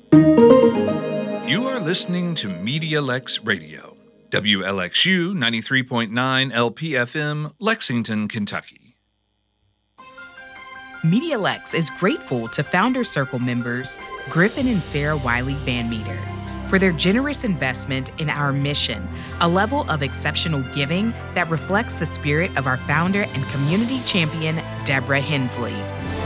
You are listening to MediaLex Radio, WLXU 93.9 LPFM, Lexington, Kentucky. MediaLex is grateful to Founder Circle members Griffin and Sarah Wiley Van Meter for their generous investment in our mission, a level of exceptional giving that reflects the spirit of our founder and community champion, Deborah Hensley.